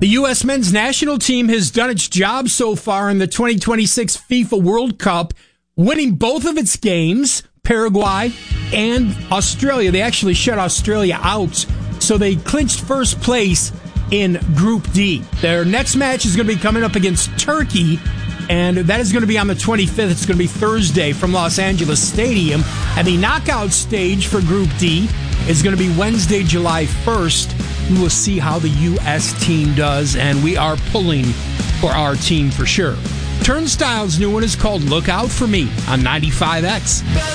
The U.S. men's national team has done its job so far in the 2026 FIFA World Cup, winning both of its games, Paraguay and Australia. They actually shut Australia out, so they clinched first place in Group D. Their next match is going to be coming up against Turkey, and that is going to be on the 25th. It's going to be Thursday from Los Angeles Stadium. And the knockout stage for Group D is going to be Wednesday, July 1st. We will see how the U.S. team does, and we are pulling for our team for sure. Turnstile's new one is called Look Out For Me on 95X.